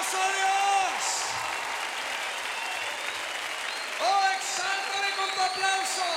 aplauso a Dios. Oh, exáltale con tu aplauso.